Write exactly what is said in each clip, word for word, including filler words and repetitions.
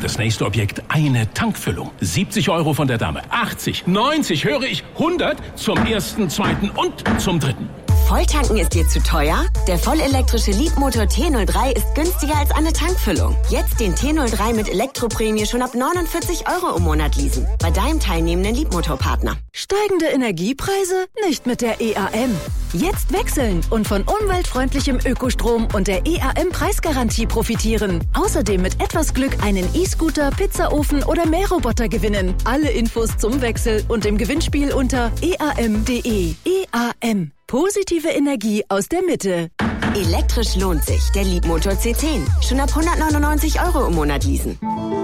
Das nächste Objekt, eine Tankfüllung. siebzig Euro von der Dame. achtzig, neunzig, höre ich, hundert zum ersten, zweiten und zum dritten. Volltanken ist dir zu teuer? Der vollelektrische Leapmotor T null drei ist günstiger als eine Tankfüllung. Jetzt den T null drei mit Elektroprämie schon ab neunundvierzig Euro im Monat leasen. Bei deinem teilnehmenden Leapmotor-Partner. Steigende Energiepreise? Nicht mit der E A M. Jetzt wechseln und von umweltfreundlichem Ökostrom und der E A M-Preisgarantie profitieren. Außerdem mit etwas Glück einen E-Scooter, Pizzaofen oder Mähroboter gewinnen. Alle Infos zum Wechsel und im Gewinnspiel unter e a m punkt d e. E A M. Positive Energie aus der Mitte. Elektrisch lohnt sich. Der Leapmotor C zehn. Schon ab hundertneunundneunzig Euro im Monat leasen.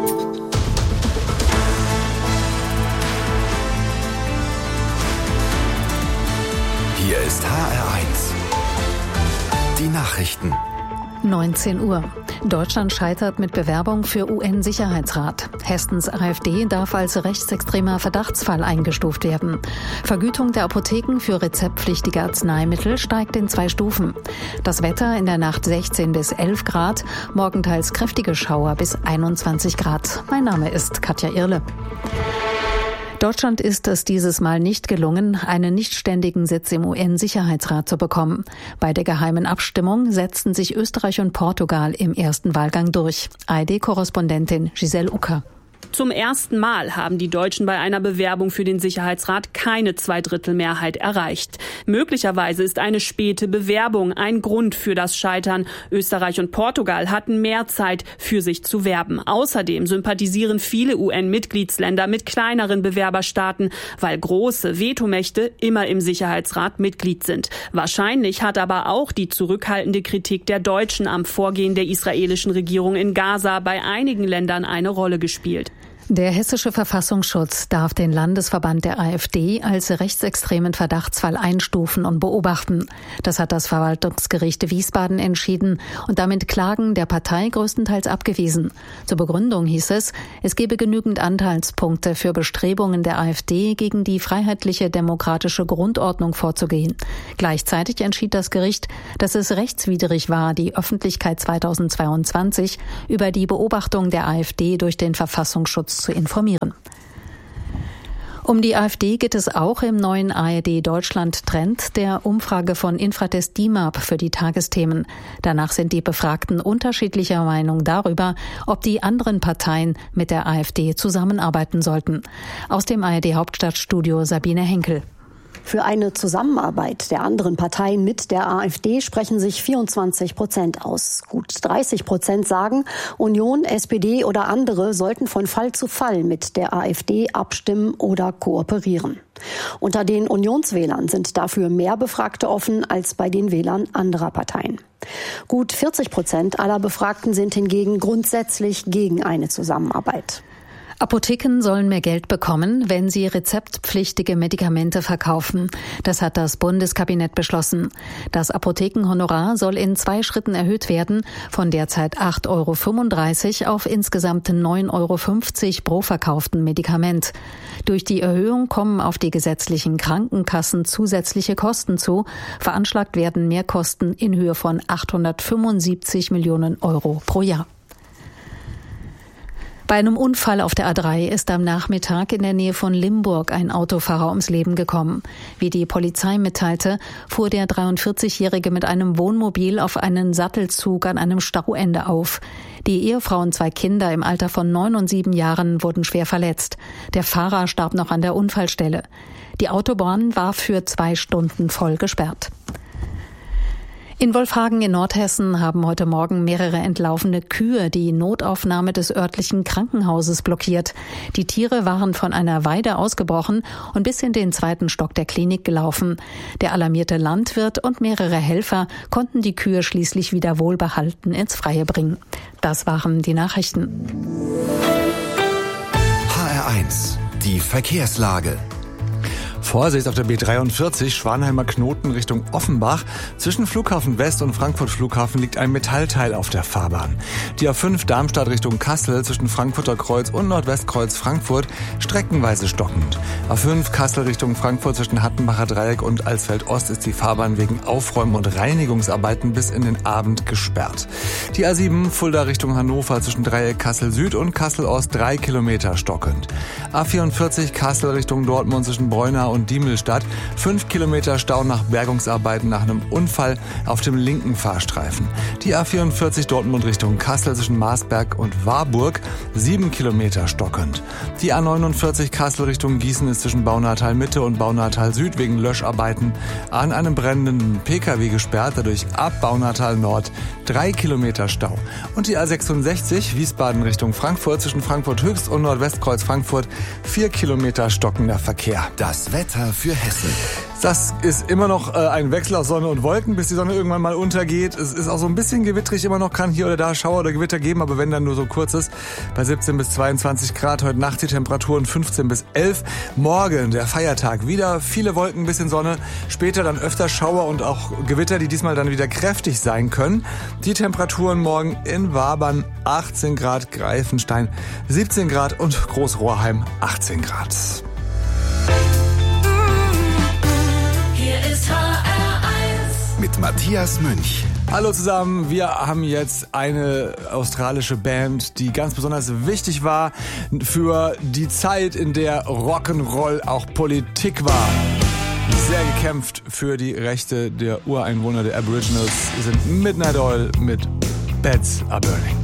Hier ist H R eins. Die Nachrichten. neunzehn Uhr. Deutschland scheitert mit Bewerbung für U N-Sicherheitsrat. Hessens AfD darf als rechtsextremer Verdachtsfall eingestuft werden. Vergütung der Apotheken für rezeptpflichtige Arzneimittel steigt in zwei Stufen. Das Wetter in der Nacht sechzehn bis elf Grad, morgen teils kräftige Schauer bis einundzwanzig Grad. Mein Name ist Katja Irle. Deutschland ist es dieses Mal nicht gelungen, einen nichtständigen Sitz im U N-Sicherheitsrat zu bekommen. Bei der geheimen Abstimmung setzten sich Österreich und Portugal im ersten Wahlgang durch. A R D-Korrespondentin Giselle Ucker. Zum ersten Mal haben die Deutschen bei einer Bewerbung für den Sicherheitsrat keine Zweidrittelmehrheit erreicht. Möglicherweise ist eine späte Bewerbung ein Grund für das Scheitern. Österreich und Portugal hatten mehr Zeit, für sich zu werben. Außerdem sympathisieren viele U N-Mitgliedsländer mit kleineren Bewerberstaaten, weil große Vetomächte immer im Sicherheitsrat Mitglied sind. Wahrscheinlich hat aber auch die zurückhaltende Kritik der Deutschen am Vorgehen der israelischen Regierung in Gaza bei einigen Ländern eine Rolle gespielt. Der hessische Verfassungsschutz darf den Landesverband der AfD als rechtsextremen Verdachtsfall einstufen und beobachten. Das hat das Verwaltungsgericht Wiesbaden entschieden und damit Klagen der Partei größtenteils abgewiesen. Zur Begründung hieß es, es gebe genügend Anteilspunkte für Bestrebungen der AfD, gegen die freiheitliche demokratische Grundordnung vorzugehen. Gleichzeitig entschied das Gericht, dass es rechtswidrig war, die Öffentlichkeit zweitausendzweiundzwanzig über die Beobachtung der AfD durch den Verfassungsschutz zu informieren. Um die AfD geht es auch im neuen A R D Deutschland Trend der Umfrage von Infratest D I M A P für die Tagesthemen. Danach sind die Befragten unterschiedlicher Meinung darüber, ob die anderen Parteien mit der AfD zusammenarbeiten sollten. Aus dem A R D Hauptstadtstudio Sabine Henkel. Für eine Zusammenarbeit der anderen Parteien mit der AfD sprechen sich vierundzwanzig Prozent aus. Gut dreißig Prozent sagen, Union, S P D oder andere sollten von Fall zu Fall mit der AfD abstimmen oder kooperieren. Unter den Unionswählern sind dafür mehr Befragte offen als bei den Wählern anderer Parteien. Gut vierzig Prozent aller Befragten sind hingegen grundsätzlich gegen eine Zusammenarbeit. Apotheken sollen mehr Geld bekommen, wenn sie rezeptpflichtige Medikamente verkaufen. Das hat das Bundeskabinett beschlossen. Das Apothekenhonorar soll in zwei Schritten erhöht werden, von derzeit acht Euro fünfunddreißig auf insgesamt neun Euro fünfzig pro verkauften Medikament. Durch die Erhöhung kommen auf die gesetzlichen Krankenkassen zusätzliche Kosten zu. Veranschlagt werden Mehrkosten in Höhe von achthundertfünfundsiebzig Millionen Euro pro Jahr. Bei einem Unfall auf der A drei ist am Nachmittag in der Nähe von Limburg ein Autofahrer ums Leben gekommen. Wie die Polizei mitteilte, fuhr der dreiundvierzigjährige mit einem Wohnmobil auf einen Sattelzug an einem Stauende auf. Die Ehefrau und zwei Kinder im Alter von neun und sieben Jahren wurden schwer verletzt. Der Fahrer starb noch an der Unfallstelle. Die Autobahn war für zwei Stunden voll gesperrt. In Wolfhagen in Nordhessen haben heute Morgen mehrere entlaufene Kühe die Notaufnahme des örtlichen Krankenhauses blockiert. Die Tiere waren von einer Weide ausgebrochen und bis in den zweiten Stock der Klinik gelaufen. Der alarmierte Landwirt und mehrere Helfer konnten die Kühe schließlich wieder wohlbehalten ins Freie bringen. Das waren die Nachrichten. H R eins, die Verkehrslage. Vorsicht auf der B dreiundvierzig, Schwanheimer Knoten Richtung Offenbach. Zwischen Flughafen West und Frankfurt Flughafen liegt ein Metallteil auf der Fahrbahn. Die A fünf Darmstadt Richtung Kassel zwischen Frankfurter Kreuz und Nordwestkreuz Frankfurt streckenweise stockend. A fünf Kassel Richtung Frankfurt zwischen Hattenbacher Dreieck und Alsfeld Ost ist die Fahrbahn wegen Aufräumen und Reinigungsarbeiten bis in den Abend gesperrt. Die A sieben Fulda Richtung Hannover zwischen Dreieck Kassel Süd und Kassel Ost drei Kilometer stockend. A vierundvierzig Kassel Richtung Dortmund zwischen Breuna und Diemelstadt fünf Kilometer Stau nach Bergungsarbeiten nach einem Unfall auf dem linken Fahrstreifen. Die A vierundvierzig Dortmund Richtung Kassel zwischen Marsberg und Warburg sieben Kilometer stockend. Die A neunundvierzig Kassel Richtung Gießen ist zwischen Baunatal Mitte und Baunatal Süd wegen Löscharbeiten an einem brennenden P K W gesperrt, dadurch ab Baunatal Nord drei Kilometer Stau. Und die A sechsundsechzig Wiesbaden Richtung Frankfurt zwischen Frankfurt Höchst und Nordwestkreuz Frankfurt vier Kilometer stockender Verkehr. Das Wetter für Hessen. Das ist immer noch äh, ein Wechsel aus Sonne und Wolken, bis die Sonne irgendwann mal untergeht. Es ist auch so ein bisschen gewittrig immer noch, kann hier oder da Schauer oder Gewitter geben, aber wenn dann nur so kurzes. Bei siebzehn bis zweiundzwanzig Grad, heute Nacht die Temperaturen fünfzehn bis elf. Morgen, der Feiertag, wieder viele Wolken, bisschen Sonne. Später dann öfter Schauer und auch Gewitter, die diesmal dann wieder kräftig sein können. Die Temperaturen morgen in Wabern achtzehn Grad, Greifenstein siebzehn Grad und Großrohrheim achtzehn Grad. Mit Matthias Münch. Hallo zusammen, wir haben jetzt eine australische Band, die ganz besonders wichtig war für die Zeit, in der Rock'n'Roll auch Politik war. Sehr gekämpft für die Rechte der Ureinwohner der Aboriginals sind Midnight Oil mit Beds Are Burning.